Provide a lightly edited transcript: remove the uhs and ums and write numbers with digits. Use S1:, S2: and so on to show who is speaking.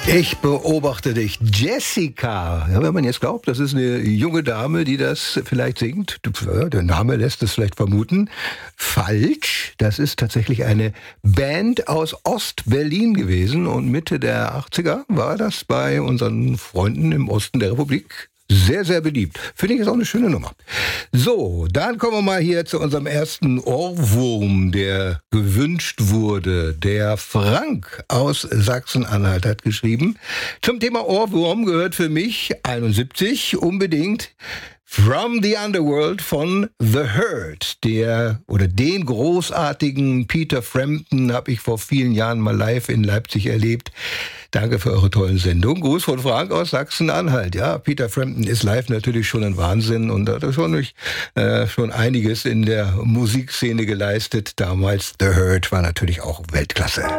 S1: Ich beobachte dich, Jessica. Ja, wenn man jetzt glaubt, das ist eine junge Dame, die das vielleicht singt, der Name lässt es vielleicht vermuten. Falsch. Das ist tatsächlich eine Band aus Ost-Berlin gewesen und Mitte der 80er war das bei unseren Freunden im Osten der Republik sehr, sehr beliebt. Finde ich, ist auch eine schöne Nummer. So, dann kommen wir mal hier zu unserem ersten Ohrwurm, der gewünscht wurde. Der Frank aus Sachsen-Anhalt hat geschrieben, zum Thema Ohrwurm gehört für mich 71 unbedingt From the Underworld von The Hurt. Den großartigen Peter Frampton habe ich vor vielen Jahren mal live in Leipzig erlebt. Danke für eure tollen Sendungen. Gruß von Frank aus Sachsen-Anhalt. Ja, Peter Frampton ist live natürlich schon ein Wahnsinn und hat schon einiges in der Musikszene geleistet. Damals The Hurt war natürlich auch Weltklasse.